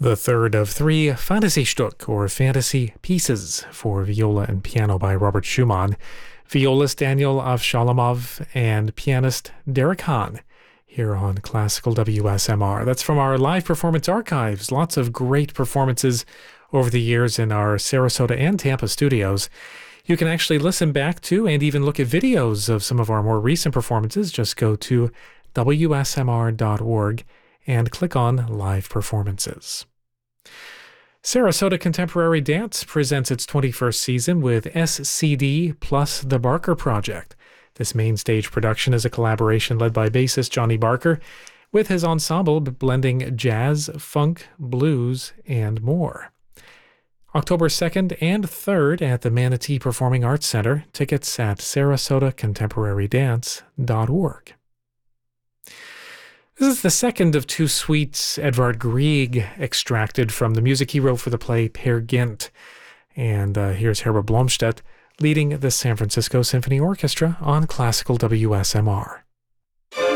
The third of three Fantasy-Stück, or fantasy pieces, for viola and piano by Robert Schumann, violist Daniel Avshalomov, and pianist Derek Hahn, here on Classical WSMR. That's from our live performance archives. Lots of great performances over the years in our Sarasota and Tampa studios. You can actually listen back to and even look at videos of some of our more recent performances. Just go to WSMR.org and click on Live Performances. Sarasota Contemporary Dance presents its 21st season with SCD plus the Barker Project. This main stage production is a collaboration led by bassist Johnny Barker with his ensemble blending jazz, funk, blues, and more. October 2nd and 3rd at the Manatee Performing Arts Center. Tickets at sarasotacontemporarydance.org. This is the second of two suites Edvard Grieg extracted from the music he wrote for the play Peer Gynt. And here's Herbert Blomstedt leading the San Francisco Symphony Orchestra on Classical WSMR.